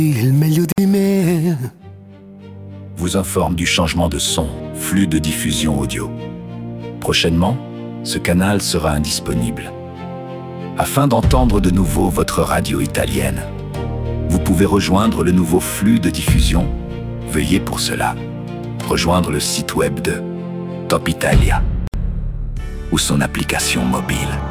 Il meglio di me. Vous informe du changement de son, flux de diffusion audio. Prochainement, ce canal sera indisponible. Afin d'entendre de nouveau votre radio italienne, vous pouvez rejoindre le nouveau flux de diffusion. Veuillez pour cela rejoindre le site web de Top Italia ou son application mobile.